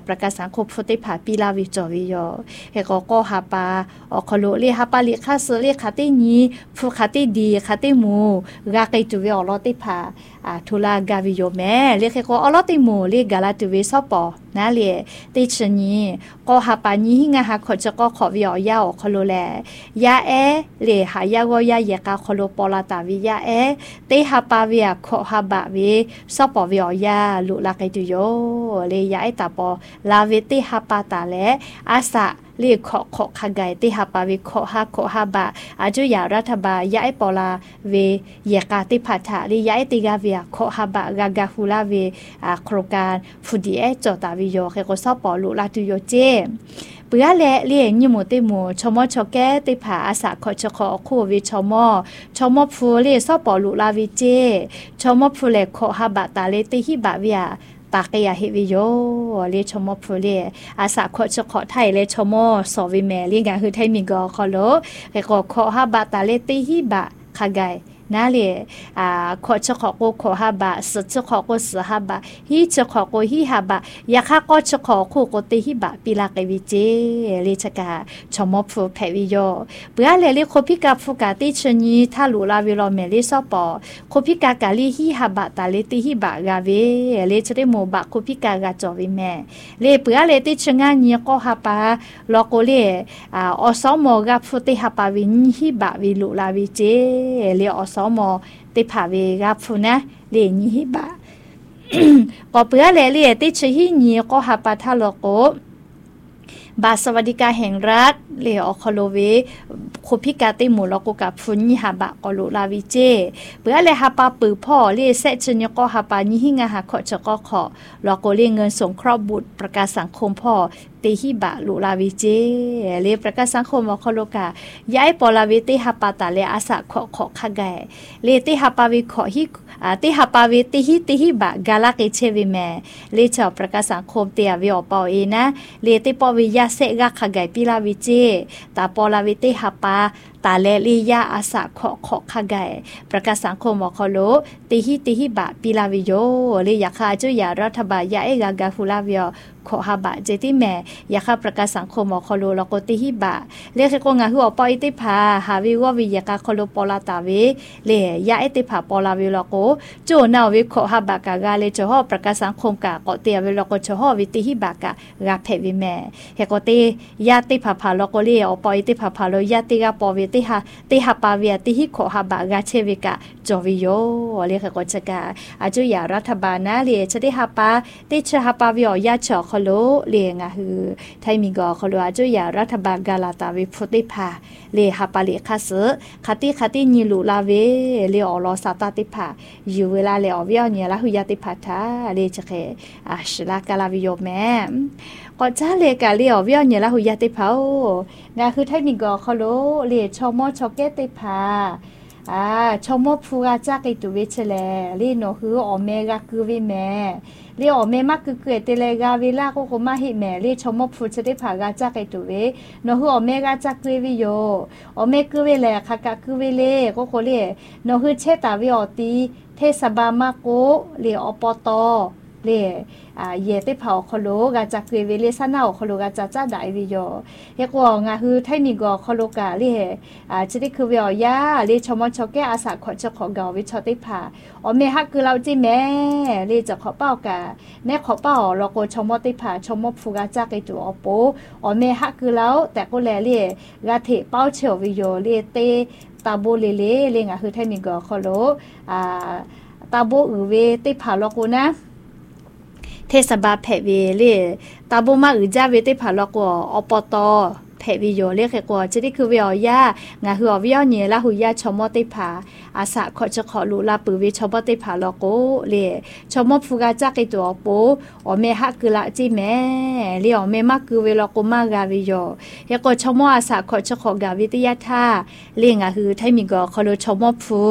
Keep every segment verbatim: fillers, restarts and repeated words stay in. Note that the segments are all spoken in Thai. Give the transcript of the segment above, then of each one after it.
ประกาศสังคมพุทธิภาปีลาวิจอวิโยเฮก็ก็หาปาอคโลเลหาปาลิคาสเลคาตินีผู้คาติดีคาติมูกาไกตุเวอลอติภาอ่าทุลากาวิโยแม่เลเฮก็อลอติมูเลกาลาตุเวซอปอนะเลติชนีก็หาปานีหิงาหาขอจะก็ขอวิอยาอคโลแลยาเอเลหายากอยาเยกาคโลปอลาตาวิยาเอเตหาปาวิยาขอหาบะเวซอปอวิอยาลุลาไกตุโยเลยยาไอตาปอลาเวติฮาปาตาเลอาสะเรียกขอขอขะไกติฮาปาวิขอฮาขอฮาบะอาจุยารัฐบายาไอปอลาเวเยกาติพัทธะเลยยาไอติกาเวียขอฮาบะกากาฮูลาเวอาโครงการฟุดีเอจอตาวิโยเฮโกซอปอลุลาตุโยเจเปื่อแลเลียงยิโมติโมชมอชอแกติผาอาสาขอชขอคู่วิชมอชมอฟูเลซอปอลุลาวิเจชมอฟูเลขอฮาบะตาเลติฮิบะเวียปากยาเฮวิโยเลชมอพูเลอาสาขอชขอไทยเลชมอสวิเมลีงาคือไทยมีกอคอโลเฮกอขอฮาบะตาเลติฮิบะคาไกนาเลอ่าขอชขอโกขอฮาบะสชขอโกสฮาบะฮิชขอโกฮิฮาบะยาคาก็ชขอโคโกติฮิบะปิลากวิเจเลชกาชมอพูเพวิโยเปื่อเลเลโคพิกาฟูกาติชนีทาลุลาวิโลเมเลซอปอโคพิกากาลิฮิฮาบะตาเลติฮิบะกาเวเลชเรโมบะโคพิกากาจอวิเมเลเปื่อเลติชงานีก็ฮาปาลอโกเลอ่าอสมกาฟูติฮาปาวินฮิบะวิลุลาวิเจเลอสมอติภาเวกับฟูนะเลนิฮิบะก็เปื่อเลเลติชหินีก็หาปาทาโลโกบาสวัสดิการแห่งรัฐเลอคโลเวคุพิกาติมูลกุกับฟุนิฮาบะกอลุลาวิเจเปื่อเลหาปาปือพ่อเลเซชญก็หาปานิหิงาหาขอชก็ขอลอโกเลเงินสงเคราะห์บุตรประกาศสังคมพ่อติฮิบะลุลาวิเจเลประกาศสังคมวคโลกายายปอลาวิติหาปาตาเลอาสะขอขอขะไกเลติหาปาวิขอฮิอาติหาปาวิติฮิติฮิบะกาลาเกเชวิเมเลชอประกาศสังคมเตียวิอปอเอนะเลติปอวิยาเซกะขะไกปิลาวิเจตาปอลาวิติหาปาตาเลลียาอาสะขอขอขะไกประกาศสังคมวคโลติฮิติฮิบะปิลาวิโยเลยาคาจุยารัฐบาลยาเอกากาฟูลาวิโอขอฮาบะเจติแมยาคาประกาศสังคมวคโลลโกติฮิบะเลขกงาหัวปออิติภาหาวิววิยากาคโลปอลาตาเวเลยาอิติภาปอลาวิลโกโจนาวิขอฮาบะกากาเลจฮอประกาศสังคมกะกอเตียวิลโกจฮอวิติฮิบะกะกาเพวิแมเฮกติยาติภาภาลโกเลอปออิติภาภาโลยาติกาปอวิติหาติหาปาเวียติฮิขอฮาบะกาเชวิกะจอวิโยเลขกจกาอาจุยารัฐบาลนะเลชติหาปาติชหาปาวิอยาชอคโลเลงะฮือไทยมีกอคโลอาจุยารัฐบาลกาลาตาวิพุติภาเลหาปาเลคาสคติคติญิลุลาเวเลอลอสาตาติภาอยู่เวลาเลอวิอเนละหุยาติภาทาเลจเคอาชลากาลาวิโยแมก็จ้าเลกาเลอวิอเนละหุยาติภางะคือไทยมีกอคโลเลชอมอชอเกติภาอ่าชอมอฟูกาจากไอตุเวชแลลีโนคืออเมกาคือวิแมเรียอเมมากคือเกิดเตเลกาวิลาโกโกมาหิแมเรียชอมอฟูจะได้ผากาจากไอตุเวโนคืออเมกาจากคือวิโยอเมคือเวแลคากาคือเวเลโกโกเลโนคือเชตาวิออตีเทศบามาโกเรียอปตเลอ่าเยติเผาคโลกาจากเวเลซานาคโลกาจาจ้าไดวิโยเฮกว่างาคือไทมีกอคโลกาเลอ่าจะได้คือเวียยาเลชมอชอแกอาสาขอจะขอกาวิชอติภาอเมฮักคือเราจิแม่เลจะขอเป้ากาแน่ขอเป้าเราโกชมอติภาชมอฟูกาจากไอตัวอโปอเมฮักคือเราแต่ก็แลเลกาเทเป้าเฉียววิโยเลเตตาโบเลเลเลงาคือไทมีกอคโลอ่าตาโบอือเวติภาโลโกนะเทศบาลแพเวเลตาบุมาอือจาเวติผาลกอปตแพวิโยเลขกว่าจะได้คือเวียยางาหือวิยเนละหุยาชมอติผาอาสาขอจะขอลุลาปือวิชมอติผาลโกเลชมอฟูกาจากไอตัวโปอเมฮักคือละจิแม่เลอเมมักคือเวลโกมากาวิโยเฮกชมออาสาขอจะขอกาวิทยาธาเลงาหือไทมิกอคอลชมอฟู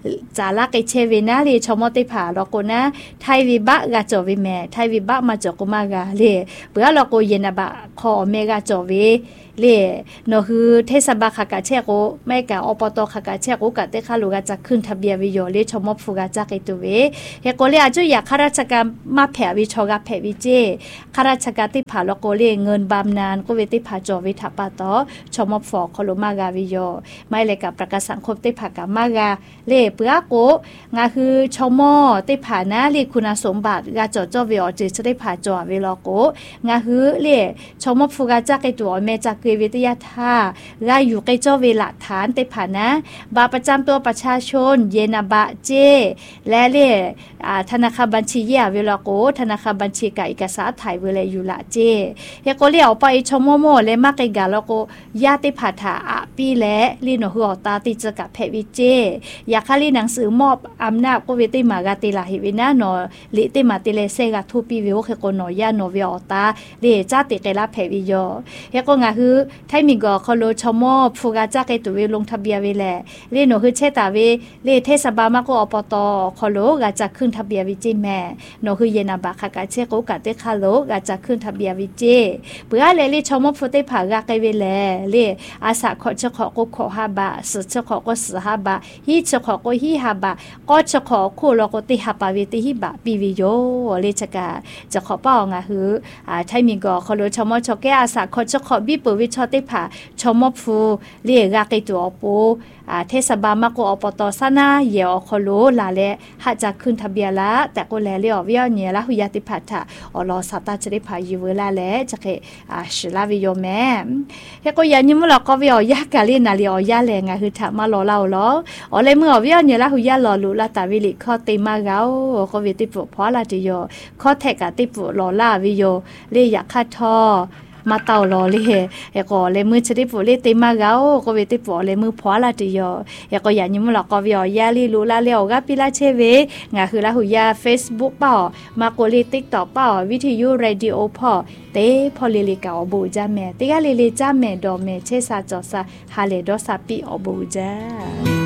จาลักไอเชเวนะเลยชมอติผาเราโกนะไทยวิบะกาจอวิแม่ไทยวิบะมาจอกุมากาเลยเบื่อเราโกเยนะบะคอเมกาจอวิเลยเนาะคือเทศบาลขากาเชโกไม่กะอปตขากาเชโกกะเตคาลูกาจะขึ้นทะเบียนวิโยเลยชมอฟูกาจากไอตัวเวเฮโกเลยอาจุอยากข้าราชการมาแผ่วิชอกาแผ่วิเจข้าราชการที่ผ่าเราโกเลยเงินบำนาญก็เวติผาจอวิทัปปะตอชมอฟอคโลมากาวิโยไม่เลยกับประกาศสังคมที่ผ่ากามากาเล่เปื้อโกงาคือชมอที่ผ่านะเรียคุณสมบัติกาจอจอวิอจิจะได้ผ่าจอวิลโกงาคือเล่ชมอฟูกาจากไอตัวเมจากเกวิทยาท่ากาอยู่ใกล้จอเวหลักฐานที่ผ่านะบาประจำตัวประชาชนเยนาบะเจและเล่ธนาคารบัญชีเยวิลโกธนาคารบัญชีกับเอกสารถ่ายเวลอยู่ละเจเฮโกเลียวไปชมโมและมากไกกาแล้วก็ญาติผาถาอะปีและลีโนหัวตาติจกับเพวิเจอยากให้ลีหนังสือมอบอำนาจก็เวติมากาติลาหิวินาโนลิติมาติเลเซกาทูปีวิวเฮโกโนยาโนวิอตาเลจ้าติเกลาเพวิโยเฮโกงาคือไทมิกอคโลชมอฟูกาจากไอตัวเวลงทะเบียนเวแลลีโนคือเชตาเวเลเทศบาลมาก็อปตคโลกาจะขึ้นทะเบียนวิจิแม่โนคือเยนาบาคากาเชโกกาเตคาโลกาจะขึ้นทะเบียนวิเจเบื่อเลลีชมอฟูเตผากาไกเวแลเลอาสาขอเจ้าขอก็ขอฮาบะสุเจ้าขอก็สุฮาบะฮีเจ้าขอก็ฮีฮาบะก็เจ้าขอคู่เราก็ติฮาบะเวติฮิบะปีวิโยเลชกาจะขอเป้างาฮืออ่าไทมิกอคโลชมอชอแกอาสาขอเจ้าขอบิปวิชอติผาชมอฟูเลกาไกตัวปูอ่าเทศบาลมาก็อปตซานาเยอคโลลาเลหาจะขึ้นทะเบียนละแต่ก็แลเลอวิอเนี่ยละหุยติผาทะอลอสตาจะได้พาอยู่เวลาแลจะเคอ่าชลาวิโยแม่เฮก็ยันยิมเราก็วิอยากาลีนาลีอยาแลงาคือถามมาลอเล่าลออ๋อเลยเมื่อวิอเนี่ยละหุยาลอลุละตาวิลิข้อติมาเกาก็วิติปุพอลาติโยข้อแทกะติปุลอลาวิโยเลอยากคาทอมาเต่าลอเลยเฮก็เลยมือชดิปุเลติมาเกาก็วิติปุเลยมือพอลาติโยเฮก็ยันยิมเราก็วิอยาลีลุละเลวกะปิลาเชเวงาคือละหุยา Facebook เปล่ามาโกลี TikTok เปล่าวิทยุเรดิโอพอเตพอลิลิกาอบูจาแม่ติกาลิลิจาแม่ดอแม่เชซาจอซาฮาเลดอซาปิอบูจา